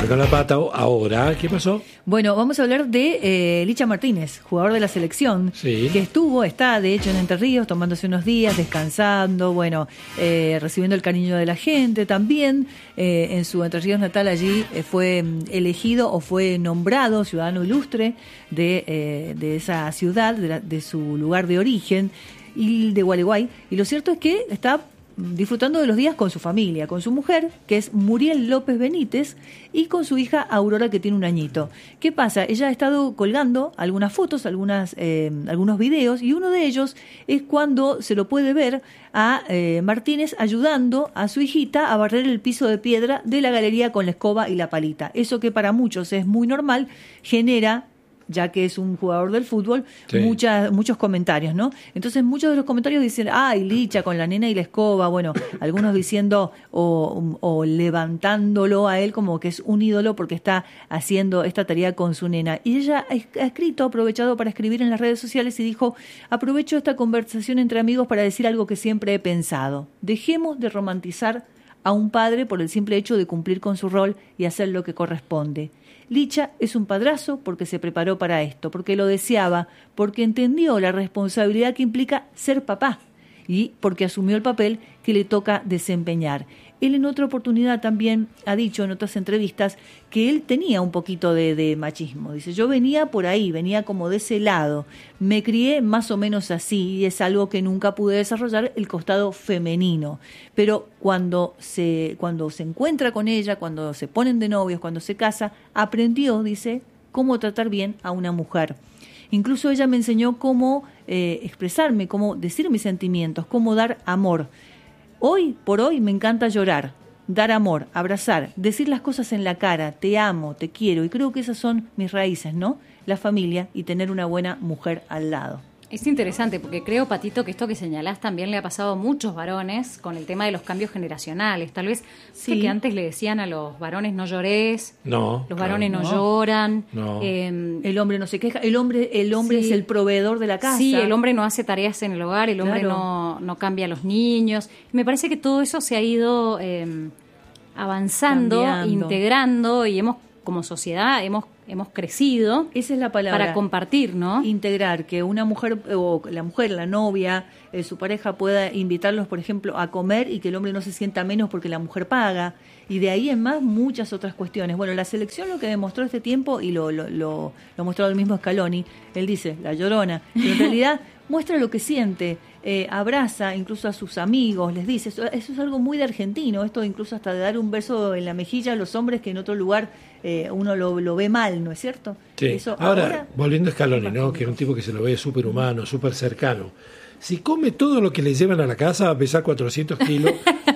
con la pata ahora. ¿Qué pasó? Bueno, vamos a hablar de Licha Martínez, jugador de la selección, Sí. que está de hecho en Entre Ríos, tomándose unos días, descansando, recibiendo el cariño de la gente. También en su Entre Ríos natal allí fue elegido o fue nombrado ciudadano ilustre de esa ciudad, de su lugar de origen, y de Gualeguay. Y lo cierto es que está disfrutando de los días con su familia, con su mujer, que es Muriel López Benítez, y con su hija Aurora, que tiene un añito. ¿Qué pasa? Ella ha estado colgando algunas fotos, algunos videos, y uno de ellos es cuando se lo puede ver a Martínez ayudando a su hijita a barrer el piso de piedra de la galería con la escoba y la palita. Eso que para muchos es muy normal, genera, ya que es un jugador del fútbol, sí, muchos comentarios, ¿no? Entonces muchos de los comentarios dicen, ay, Licha con la nena y la escoba, bueno, algunos diciendo o levantándolo a él como que es un ídolo porque está haciendo esta tarea con su nena. Y ella ha aprovechado para escribir en las redes sociales y dijo, aprovecho esta conversación entre amigos para decir algo que siempre he pensado. Dejemos de romantizar a un padre por el simple hecho de cumplir con su rol y hacer lo que corresponde. Licha es un padrazo porque se preparó para esto, porque lo deseaba, porque entendió la responsabilidad que implica ser papá y porque asumió el papel que le toca desempeñar. Él en otra oportunidad también ha dicho en otras entrevistas que él tenía un poquito de machismo. Dice, yo venía por ahí, venía como de ese lado, me crié más o menos así y es algo que nunca pude desarrollar, el costado femenino. Pero cuando se encuentra con ella, cuando se ponen de novios, cuando se casa, aprendió, dice, cómo tratar bien a una mujer. Incluso ella me enseñó cómo expresarme, cómo decir mis sentimientos, cómo dar amor. Hoy por hoy me encanta llorar, dar amor, abrazar, decir las cosas en la cara, te amo, te quiero, y creo que esas son mis raíces, ¿no? La familia y tener una buena mujer al lado. Es interesante porque creo, Patito, que esto que señalás también le ha pasado a muchos varones con el tema de los cambios generacionales. Tal vez sí, que antes le decían a los varones no llores, no, los varones no lloran. No. El hombre no se queja, el hombre sí, es el proveedor de la casa. Sí, el hombre no hace tareas en el hogar, el hombre no cambia a los niños. Me parece que todo eso se ha ido avanzando, cambiando, integrando y como sociedad hemos crecido. Esa es la palabra. Para compartir, ¿no? Integrar, que una mujer, o la mujer, la novia, su pareja pueda invitarlos, por ejemplo, a comer y que el hombre no se sienta menos porque la mujer paga. Y de ahí en más muchas otras cuestiones. Bueno, la selección lo que demostró este tiempo, y lo mostró el mismo Scaloni, él dice, la llorona, pero en realidad muestra lo que siente, abraza incluso a sus amigos, les dice, eso es algo muy de argentino, esto incluso hasta de dar un beso en la mejilla a los hombres que en otro lugar uno lo ve mal, ¿no es cierto? Sí. Eso, ahora, volviendo a Scaloni, ¿no? Que es un tipo que se lo ve súper humano, súper cercano. Si come todo lo que le llevan a la casa, va a pesar 400 kilos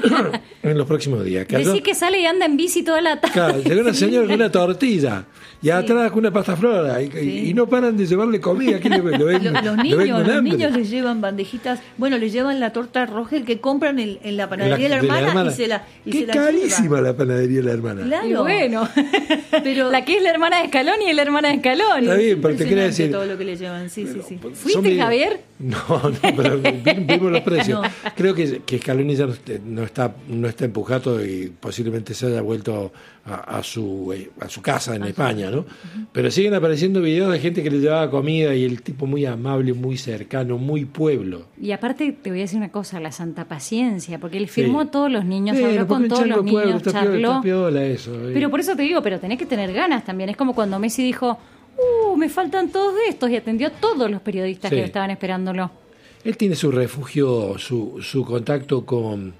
en los próximos días. Decí que sale y anda en bici toda la tarde. Claro, llega una señora con una tortilla y atrás con una pasta flora y no paran de llevarle comida. Aquí los niños les llevan bandejitas, les llevan la torta Rogel que compran en la panadería de la hermana. Qué carísima la panadería de la hermana. Claro. Y bueno, pero la que es la hermana de Scaloni es la hermana de Scaloni. Está bien, pero te quería decir todo lo que le llevan, sí. ¿Fuiste, Javier? No, pero vimos los precios. No. Creo que Scaloni ya no está empujado y posiblemente se haya vuelto a su casa en España, ¿no? Uh-huh. Pero siguen apareciendo videos de gente que le llevaba comida y el tipo muy amable, muy cercano, muy pueblo. Y aparte te voy a decir una cosa, la santa paciencia, porque él firmó a todos los niños, habló con todos los niños, charló. Pero por eso te digo, pero tenés que tener ganas también. Es como cuando Messi dijo, me faltan todos estos, y atendió a todos los periodistas que estaban esperándolo. Él tiene su refugio, su contacto con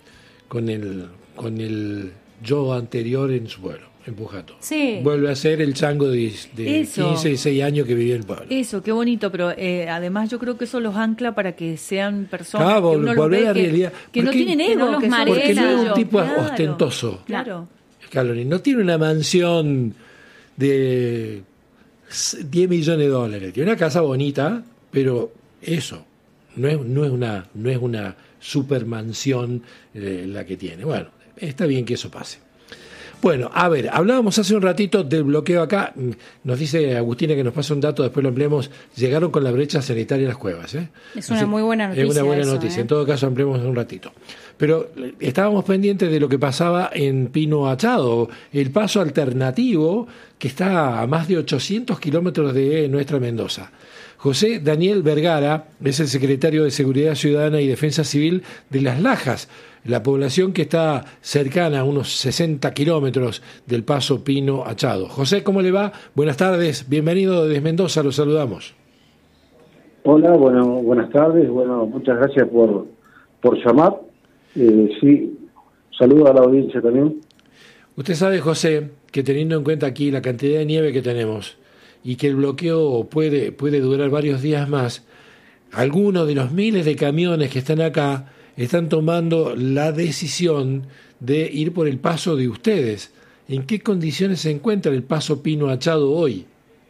el yo anterior en su pueblo, en Pujato. Sí. Vuelve a ser el chango de 15 y 6 años que vivía en el pueblo. Eso, qué bonito, pero además yo creo que eso los ancla para que sean personas que uno volver los ve a la realidad. que no tienen ego, no los porque no es un tipo claro, ostentoso. Claro. Scaloni no tiene una mansión de 10 millones de dólares. Tiene una casa bonita, pero eso no es una supermansión la que tiene. Bueno, está bien que eso pase. Bueno, a ver, hablábamos hace un ratito del bloqueo acá. Nos dice Agustina que nos pasa un dato, después lo ampliemos. Llegaron con la brecha sanitaria a las cuevas. Es una muy buena noticia. Es una buena noticia. En todo caso, ampliemos un ratito. Pero estábamos pendientes de lo que pasaba en Pino Achado, el paso alternativo que está a más de 800 kilómetros de nuestra Mendoza. José Daniel Vergara es el secretario de Seguridad Ciudadana y Defensa Civil de Las Lajas, la población que está cercana a unos 60 kilómetros del paso Pino Achado. José, ¿cómo le va? Buenas tardes, bienvenido desde Mendoza, lo saludamos. Hola, buenas tardes, muchas gracias por llamar. Sí, saludo a la audiencia también. Usted sabe, José, que teniendo en cuenta aquí la cantidad de nieve que tenemos y que el bloqueo puede durar varios días más, algunos de los miles de camiones que están acá están tomando la decisión de ir por el paso de ustedes. ¿En qué condiciones se encuentra el paso Pino Achado hoy?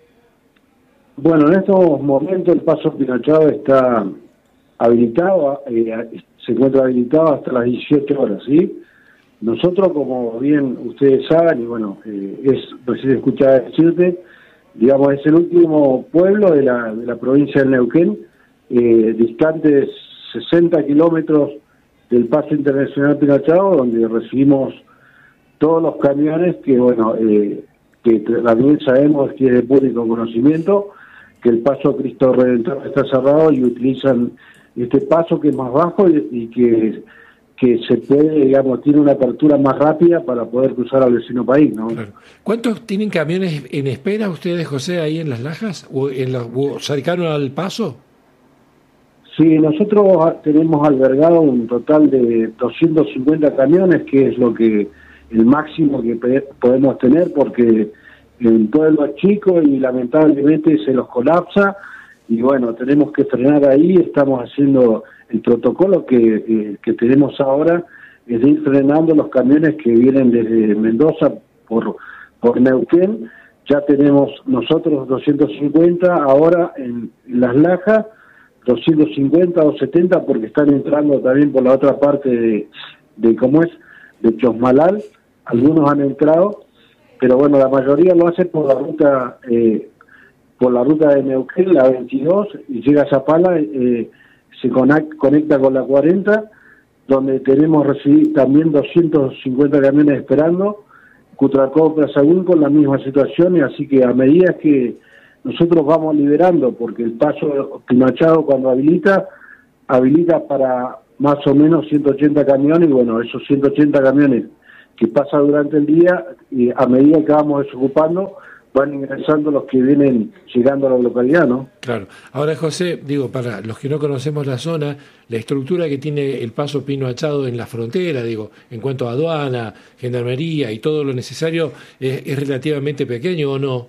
Bueno, en estos momentos el paso Pino Achado está habilitado, se encuentra habilitado hasta las 18 horas, ¿sí? Nosotros, como bien ustedes saben, y recién escuchaba decirte, digamos, es el último pueblo de la provincia del Neuquén, distante 60 kilómetros del paso internacional Pino Achado, donde recibimos todos los camiones que también sabemos que es de público conocimiento, que el paso Cristo Redentor está cerrado y utilizan este paso que es más bajo y que se puede, digamos, tiene una apertura más rápida para poder cruzar al vecino país, ¿no? Claro. ¿Cuántos tienen camiones en espera ustedes, José, ahí en Las Lajas o cercano al paso? Sí, nosotros tenemos albergado un total de 250 camiones, que es el máximo que podemos tener, porque el pueblo es chico y lamentablemente se los colapsa, y tenemos que frenar ahí. Estamos haciendo el protocolo que tenemos ahora, es de ir frenando los camiones que vienen desde Mendoza por Neuquén. Ya tenemos nosotros 250, ahora en Las Lajas, 250 o 70, porque están entrando también por la otra parte de Chosmalal. Algunos han entrado, pero la mayoría lo hace por la ruta de Neuquén, la 22, y llega a Zapala, se conecta con la 40, donde tenemos también 250 camiones esperando. Cutralcó, Plazagún con la misma situación, y así que a medida que nosotros vamos liberando, porque el paso Pino Achado cuando habilita para más o menos 180 camiones, y esos 180 camiones que pasan durante el día, y a medida que vamos desocupando, van ingresando los que vienen llegando a la localidad, ¿no? Claro. Ahora, José, para los que no conocemos la zona, la estructura que tiene el paso Pino Achado en la frontera, en cuanto a aduana, gendarmería y todo lo necesario, ¿es relativamente pequeño o no?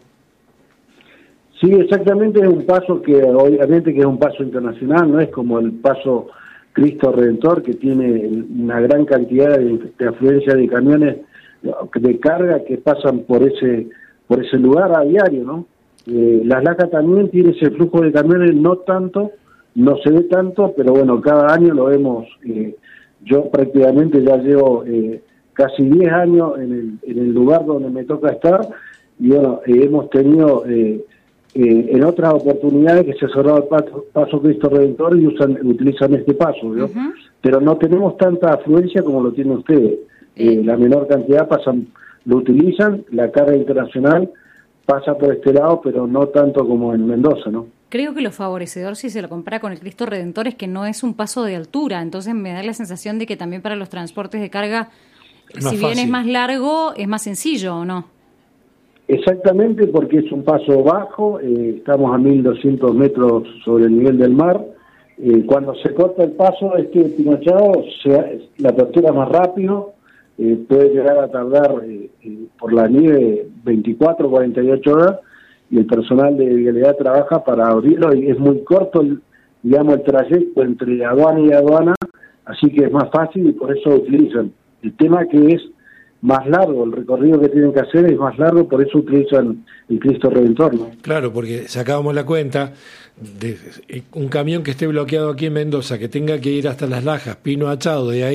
Sí, exactamente, es un paso que obviamente que es un paso internacional, no es como el paso Cristo Redentor, que tiene una gran cantidad de afluencia de camiones de carga que pasan por ese lugar a diario, ¿no? Las Lajas también tiene ese flujo de camiones, no se ve tanto, pero cada año lo vemos. Yo prácticamente ya llevo casi 10 años en el lugar donde me toca estar, y hemos tenido en otras oportunidades que se ha cerrado el paso Cristo Redentor y utilizan este paso, ¿no? Uh-huh. Pero no tenemos tanta afluencia como lo tienen ustedes. La menor cantidad lo utilizan, la carga internacional pasa por este lado, pero no tanto como en Mendoza, ¿no? Creo que lo favorecedor, si se lo compara con el Cristo Redentor, es que no es un paso de altura, entonces me da la sensación de que también para los transportes de carga, si bien es más largo, es más sencillo, ¿o no? Exactamente, porque es un paso bajo, estamos a 1.200 metros sobre el nivel del mar. Cuando se corta el paso, Pino Achado, la apertura es más rápido, puede llegar a tardar por la nieve 24 o 48 horas, y el personal de vialidad trabaja para abrirlo, y es muy corto el trayecto entre aduana y aduana, así que es más fácil y por eso utilizan. El tema que es más largo, el recorrido que tienen que hacer es más largo, por eso utilizan el Cristo Redentor, ¿no? Claro, porque sacábamos la cuenta de un camión que esté bloqueado aquí en Mendoza, que tenga que ir hasta Las Lajas, Pino Achado, de ahí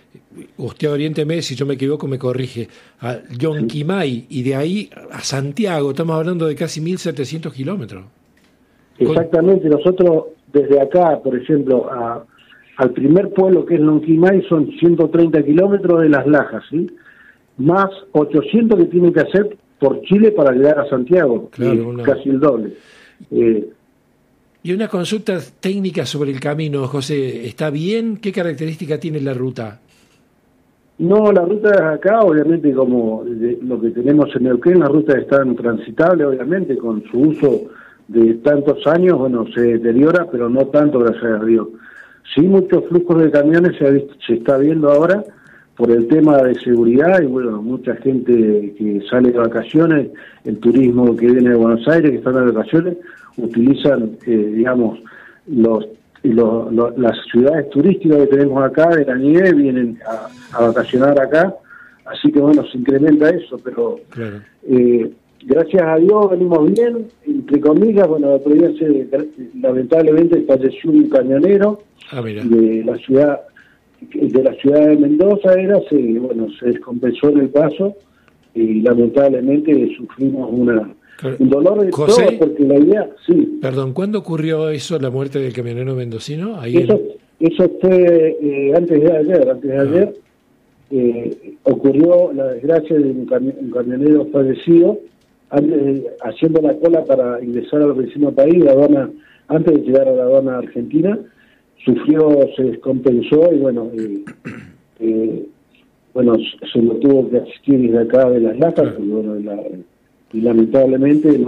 usted oriénteme si yo me equivoco, me corrige, a Yonquimay, y de ahí a Santiago, estamos hablando de casi 1.700 kilómetros. Exactamente, nosotros desde acá, por ejemplo, al primer pueblo que es Lonquimay son 130 kilómetros de Las Lajas, ¿sí? Más 800 que tienen que hacer por Chile para llegar a Santiago, claro, casi el doble. Y una consulta técnica sobre el camino, José, ¿está bien? ¿Qué característica tiene la ruta? No, la ruta es acá, obviamente, como lo que tenemos en Neuquén, las rutas están transitables, obviamente, con su uso de tantos años, bueno, se deteriora, pero no tanto, gracias a Dios. Sí, muchos flujos de camiones se está viendo ahora por el tema de seguridad y, bueno, mucha gente que sale de vacaciones, el turismo que viene de Buenos Aires, que están de vacaciones, utilizan, digamos, las ciudades turísticas que tenemos acá de la nieve, vienen a vacacionar acá, así que, bueno, se incrementa eso, pero... Claro. Gracias a Dios venimos bien, entre comillas. Bueno, otro día lamentablemente falleció un camionero de la ciudad de Mendoza, se descompensó en el paso y lamentablemente sufrimos un dolor de José, todo, porque la idea, sí. Perdón, ¿cuándo ocurrió eso, la muerte del camionero mendocino? Eso fue antes de ayer. Ocurrió la desgracia de un camionero fallecido haciendo la cola para ingresar al vecino país, antes de llegar a la aduana argentina, se descompensó y se lo tuvo que asistir desde acá de Las Lajas, y lamentablemente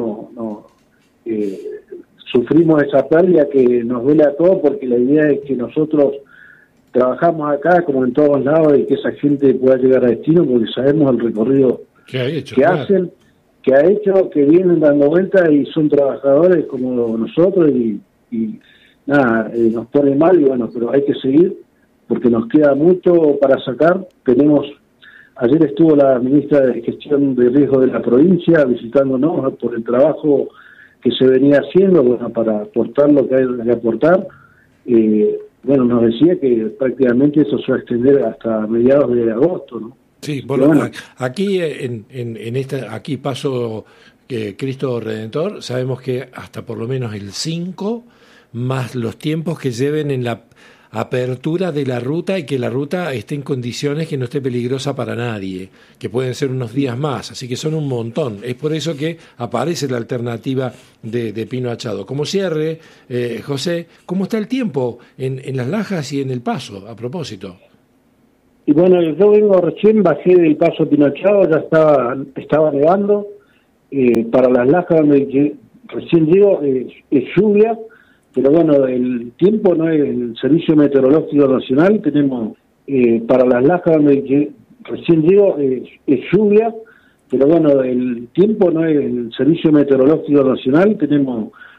sufrimos esa pérdida que nos duele a todos, porque la idea es que nosotros trabajamos acá como en todos lados y que esa gente pueda llegar a destino, porque sabemos el recorrido que hacen, que ha hecho, que vienen dando vueltas y son trabajadores como nosotros y nada, nos pone mal y bueno, pero hay que seguir porque nos queda mucho para sacar. Ayer estuvo la ministra de Gestión de Riesgo de la provincia visitándonos por el trabajo que se venía haciendo, bueno, para aportar lo que hay que aportar. Nos decía que prácticamente eso se va a extender hasta mediados de agosto, ¿no? Sí, bueno, aquí aquí Paso Cristo Redentor, sabemos que hasta por lo menos el 5, más los tiempos que lleven en la apertura de la ruta y que la ruta esté en condiciones que no esté peligrosa para nadie, que pueden ser unos días más, así que son un montón. Es por eso que aparece la alternativa de Pino Achado. Como cierre, José, ¿cómo está el tiempo en Las Lajas y en el Paso, a propósito? Y bueno, yo recién bajé del Paso Pino Achado, ya estaba nevando. Para Las Lajas, donde recién llego, es lluvia, pero bueno, el tiempo no es el Servicio Meteorológico Nacional. Tenemos para Las Lajas, donde recién llego, es lluvia, pero bueno, el tiempo no es el Servicio Meteorológico Nacional. Tenemos